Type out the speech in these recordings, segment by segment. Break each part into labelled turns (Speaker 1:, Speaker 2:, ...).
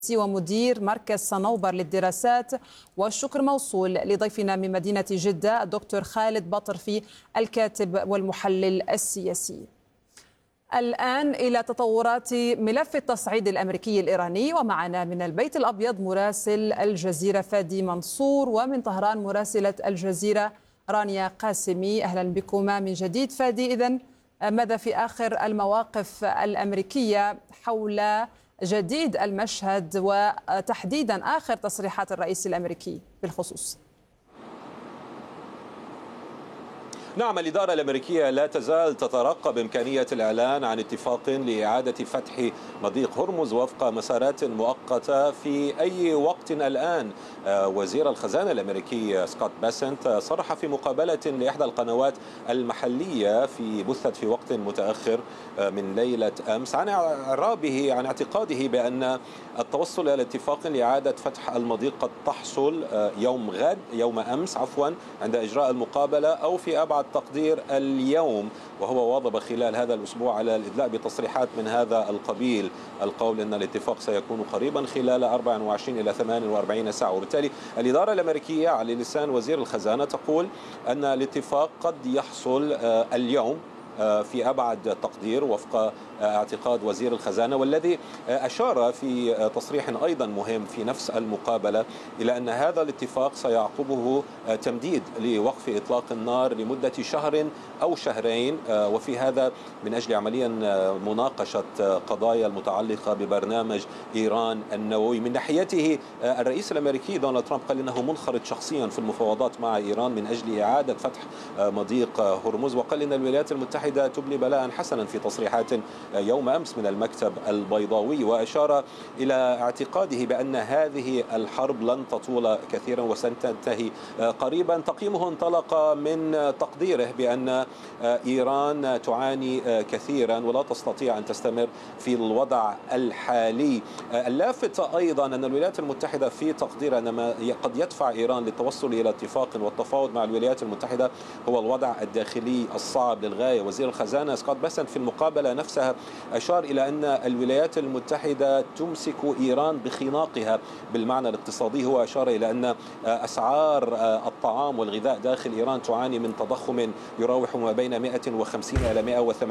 Speaker 1: ومدير مركز صنوبر للدراسات. والشكر موصول لضيفنا من مدينة جدة الدكتور خالد بطرفي الكاتب والمحلل السياسي. الآن إلى تطورات ملف التصعيد الأمريكي الإيراني، ومعنا من البيت الأبيض مراسل الجزيرة فادي منصور، ومن طهران مراسلة الجزيرة رانيا قاسمي. أهلا بكما من جديد. فادي، إذن ماذا في آخر المواقف الأمريكية حول جديد المشهد وتحديدا آخر تصريحات الرئيس الأمريكي بالخصوص؟
Speaker 2: نعم، الإدارة الأمريكية لا تزال تترقب إمكانية الإعلان عن اتفاق لإعادة فتح مضيق هرمز وفق مسارات مؤقتة في أي وقت الآن. وزير الخزانة الأمريكي سكوت بيسنت صرح في مقابلة لإحدى القنوات المحلية بثت في وقت متأخر من ليلة أمس عن إعرابه عن اعتقاده بأن التوصل إلى اتفاق لإعادة فتح المضيق قد تحصل يوم أمس عند إجراء المقابلة أو في أبعد تقدير اليوم. وهو واظب خلال هذا الأسبوع على الإدلاء بتصريحات من هذا القبيل، القول أن الاتفاق سيكون قريبا خلال 24 إلى 48 ساعة. وبالتالي الإدارة الأمريكية على لسان وزير الخزانة تقول أن الاتفاق قد يحصل اليوم في أبعد تقدير وفق اعتقاد وزير الخزانة، والذي أشار في تصريح أيضا مهم في نفس المقابلة إلى أن هذا الاتفاق سيعقبه تمديد لوقف إطلاق النار لمدة شهر أو شهرين، وفي هذا من أجل عمليا مناقشة قضايا المتعلقة ببرنامج إيران النووي. من ناحيته الرئيس الأمريكي دونالد ترامب قال إنه منخرط شخصيا في المفاوضات مع إيران من أجل إعادة فتح مضيق هرمز، وقال إن الولايات المتحدة تبلي بلاء حسنا في تصريحات يوم أمس من المكتب البيضاوي، وأشار إلى اعتقاده بأن هذه الحرب لن تطول كثيرا وستنتهي قريبا. تقييمه انطلق من تقديره بأن إيران تعاني كثيرا ولا تستطيع أن تستمر في الوضع الحالي. اللافت أيضا أن الولايات المتحدة في تقدير أن ما قد يدفع إيران للتوصل إلى اتفاق والتفاوض مع الولايات المتحدة هو الوضع الداخلي الصعب للغاية. وزير الخزانة سكوت بيسنت في المقابلة نفسها أشار إلى أن الولايات المتحدة تمسك إيران بخناقها بالمعنى الاقتصادي. هو أشار إلى أن أسعار الطعام والغذاء داخل إيران تعاني من تضخم يراوح ما بين 150 إلى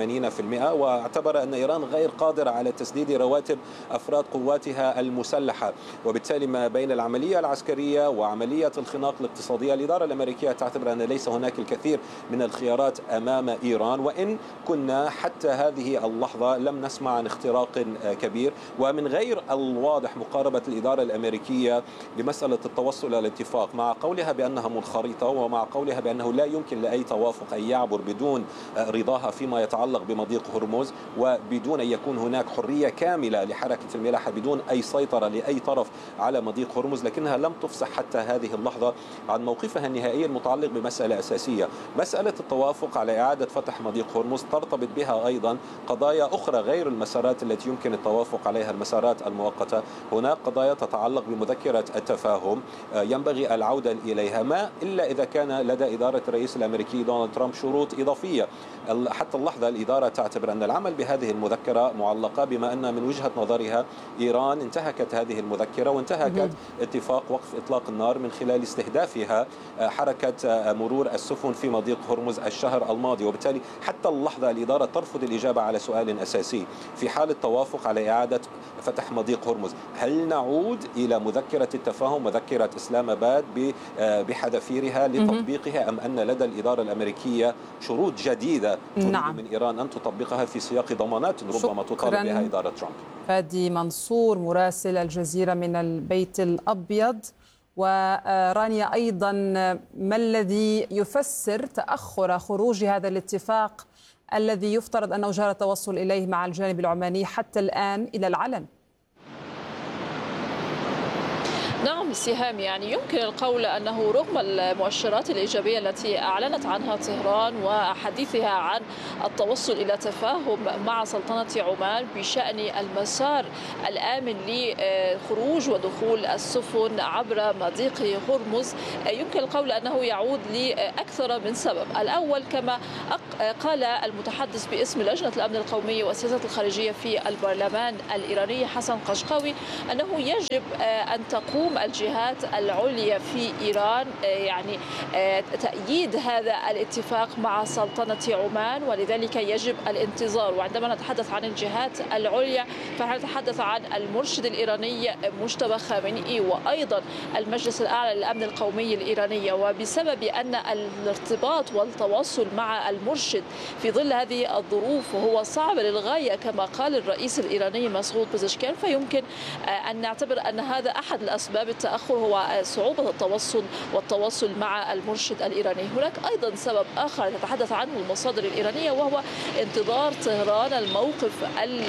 Speaker 2: 180%، واعتبر أن إيران غير قادرة على تسديد رواتب أفراد قواتها المسلحة. وبالتالي ما بين العملية العسكرية وعملية الخناق الاقتصادية، الإدارة الأمريكية تعتبر أن ليس هناك الكثير من الخيارات أمام إيران، وإن كنا حتى هذه اللحظة لم نسمع عن اختراق كبير. ومن غير الواضح مقاربة الإدارة الأمريكية لمسألة التوصل إلى الاتفاق، مع قولها بأنها منخرطة ومع قولها بأنه لا يمكن لأي توافق أن يعبر بدون رضاها فيما يتعلق بمضيق هرمز، وبدون أن يكون هناك حرية كاملة لحركة الملاحة بدون أي سيطرة لأي طرف على مضيق هرمز، لكنها لم تفصح حتى هذه اللحظة عن موقفها النهائي المتعلق بمسألة أساسية. مسألة التوافق على إعادة فتح مضيق هرمز ترتبط بها أيضا قضايا أخرى غير المسارات التي يمكن التوافق عليها، المسارات المؤقتة. هناك قضايا تتعلق بمذكرة التفاهم ينبغي العودة إليها، ما إلا إذا كان لدى إدارة الرئيس الأمريكي دونالد ترامب شروط إضافية. حتى اللحظة الإدارة تعتبر أن العمل بهذه المذكرة معلقة، بما أن من وجهة نظرها إيران انتهكت هذه المذكرة وانتهكت اتفاق وقف إطلاق النار من خلال استهدافها حركة مرور السفن في مضيق هرمز الشهر الماضي. وبالتالي حتى اللحظة الإدارة ترفض الإجابة على سؤال أساسي: في حال التوافق على إعادة فتح مضيق هرمز، هل نعود إلى مذكرة التفاهم، مذكرة إسلام آباد بحذافيرها لتطبيقها، أم أن لدى الإدارة الأمريكية شروط جديدة تريد من إيران أن تطبقها في سياق ضمانات ربما تطالب بها إدارة ترامب؟
Speaker 1: فادي منصور مراسل الجزيرة من البيت الأبيض. ورانيا، أيضا ما الذي يفسر تأخر خروج هذا الاتفاق الذي يفترض أنه جرى التوصل إليه مع الجانب العماني حتى الآن إلى العلن؟
Speaker 3: نعم سهام، يعني يمكن القول أنه رغم المؤشرات الإيجابية التي أعلنت عنها طهران وحديثها عن التوصل إلى تفاهم مع سلطنة عمان بشأن المسار الآمن لخروج ودخول السفن عبر مضيق هرمز، يمكن القول أنه يعود لأكثر من سبب. الأول كما قال المتحدث باسم لجنة الأمن القومي والسياسات الخارجية في البرلمان الإيراني حسن قشقاوي أنه يجب أن تقوم الجهات العليا في إيران يعني تأييد هذا الاتفاق مع سلطنة عمان، ولذلك يجب الانتظار. وعندما نتحدث عن الجهات العليا فنتحدث عن المرشد الإيراني مجتبى خامنئي وأيضا المجلس الأعلى للأمن القومي الإيراني. وبسبب أن الارتباط والتواصل مع المرشد في ظل هذه الظروف هو صعب للغاية كما قال الرئيس الإيراني مسعود بزشكيان، فيمكن أن نعتبر أن هذا أحد الأسباب التأخر هو صعوبة التواصل مع المرشد الإيراني. هناك أيضا سبب آخر تتحدث عنه المصادر الإيرانية وهو انتظار طهران الموقف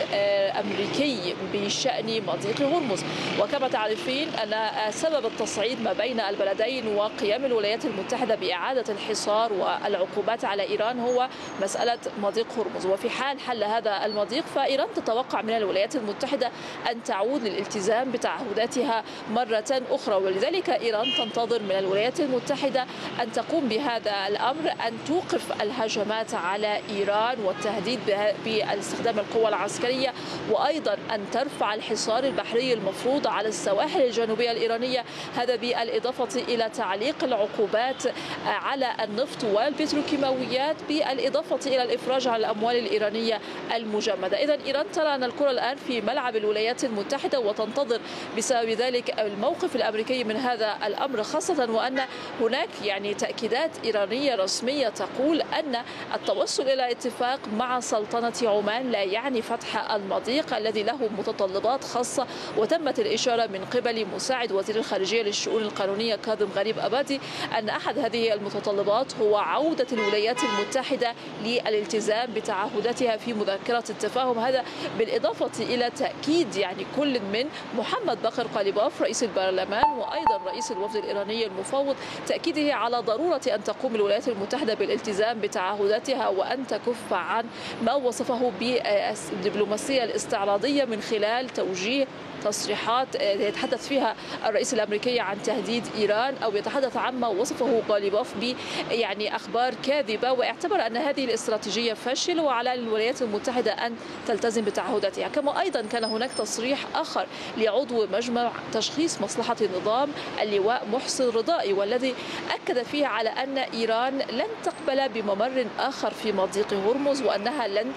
Speaker 3: الأمريكي بشأن مضيق هرمز. وكما تعرفين أن سبب التصعيد ما بين البلدين وقيام الولايات المتحدة بإعادة الحصار والعقوبات على إيران هو مسألة مضيق هرمز. وفي حال حل هذا المضيق فإيران تتوقع من الولايات المتحدة أن تعود للالتزام بتعهداتها مرة أخرى، ولذلك إيران تنتظر من الولايات المتحدة أن تقوم بهذا الأمر، أن توقف الهجمات على إيران والتهديد باستخدام القوى العسكرية، وأيضا أن ترفع الحصار البحري المفروض على السواحل الجنوبية الإيرانية، هذا بالإضافة إلى تعليق العقوبات على النفط والبتروكيماويات، بالإضافة إلى الإفراج عن الأموال الإيرانية المجمدة. إذن إيران ترى أن الكرة الآن في ملعب الولايات المتحدة وتنتظر بسبب ذلك الموقف الأمريكي من هذا الأمر، خاصة وأن هناك يعني تأكيدات إيرانية رسمية تقول أن التوصل إلى اتفاق مع سلطنة عمان لا يعني فتح المضيق الذي له متطلبات خاصة. وتمت الإشارة من قبل مساعد وزير الخارجية للشؤون القانونية كاظم غريب أبادي أن أحد هذه المتطلبات هو عودة الولايات المتحدة للالتزام بتعهداتها في مذكرة التفاهم، هذا بالإضافة إلى تأكيد يعني كل من محمد بقر قاليباف رئيس البرلمان وأيضا رئيس الوفد الإيراني المفوض تأكيده على ضرورة أن تقوم الولايات المتحدة بالالتزام بتعهداتها وأن تكف عن ما وصفه بالدبلوماسية الاستعراضية من خلال توجيه تصريحات يتحدث فيها الرئيس الأمريكي عن تهديد إيران أو يتحدث عما وصفه غاليباف ب يعني أخبار كاذبة، واعتبر أن هذه الاستراتيجية فشل وعلى الولايات المتحدة أن تلتزم بتعهداتها. كما أيضا كان هناك تصريح آخر لعضو مجمع تشخيص مصلحة النظام اللواء محسن رضائي، والذي أكد فيه على أن إيران لن تقبل بممر آخر في مضيق هرمز وأنها لن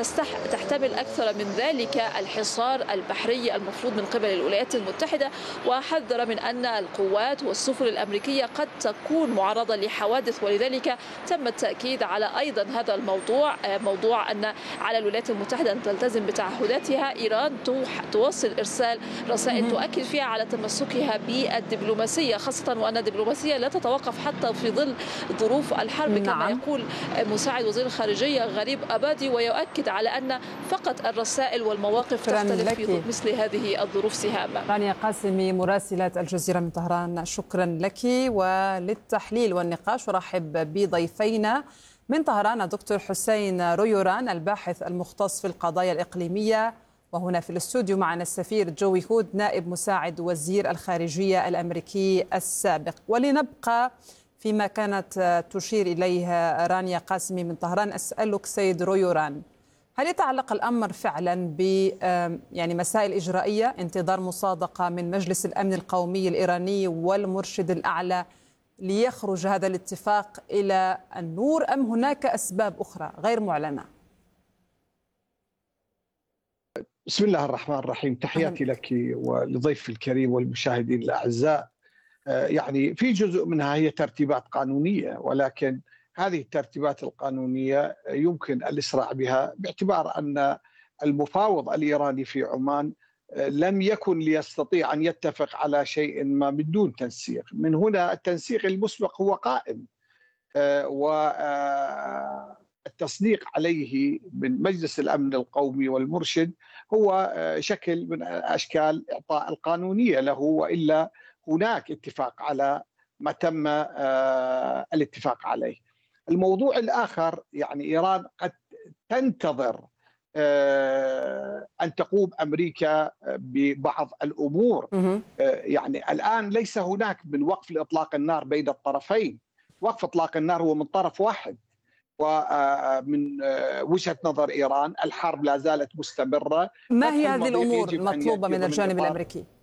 Speaker 3: تحتمل أكثر من ذلك الحصار البحري المفروض من قبل الولايات المتحدة، وحذر من أن القوات والسفن الأمريكية قد تكون معرضة لحوادث، ولذلك تم التأكيد على أيضا هذا الموضوع، موضوع أن على الولايات المتحدة أن تلتزم بتعهداتها. إيران تواصل إرسال رسائل تؤكد فيها على تمسكها بالدبلوماسية، خاصة وأن الدبلوماسية لا تتوقف حتى في ظل ظروف الحرب كما يقول مساعد وزير الخارجية غريب أبادي، ويؤكد على أن فقط الرسائل والمواقف تختلف في مثل هذه الظروف. سهامة
Speaker 1: رانيا قاسمي مراسلة الجزيرة من طهران، شكرا لك وللتحليل والنقاش. ورحب بضيفينا من طهران الدكتور حسين رويوران الباحث المختص في القضايا الإقليمية، وهنا في الاستوديو معنا السفير جوي هود نائب مساعد وزير الخارجية الأمريكي السابق. ولنبقى فيما كانت تشير إليه رانيا قاسمي من طهران، أسألك سيد رويوران، هل يتعلق الأمر فعلا ب يعني مسائل إجرائية، انتظار مصادقة من مجلس الأمن القومي الإيراني والمرشد الأعلى ليخرج هذا الاتفاق إلى النور، أم هناك أسباب أخرى غير معلنة؟
Speaker 4: بسم الله الرحمن الرحيم، تحياتي لك ولضيف الكريم والمشاهدين الأعزاء. يعني في جزء منها هي ترتيبات قانونية، ولكن هذه الترتيبات القانونية يمكن الإسراع بها باعتبار أن المفاوض الإيراني في عمان لم يكن ليستطيع أن يتفق على شيء ما بدون تنسيق. من هنا التنسيق المسبق هو قائم، والتصديق عليه من مجلس الأمن القومي والمرشد هو شكل من أشكال إعطاء القانونية له، وإلا هناك اتفاق على ما تم الاتفاق عليه. الموضوع الآخر، يعني إيران قد تنتظر أن تقوم أمريكا ببعض الأمور. يعني الآن ليس هناك من وقف لإطلاق النار بين الطرفين، وقف إطلاق النار هو من طرف واحد، ومن وجهة نظر إيران الحرب لا زالت مستمرة.
Speaker 1: ما هي هذه الأمور المطلوبة من الجانب الأمريكي؟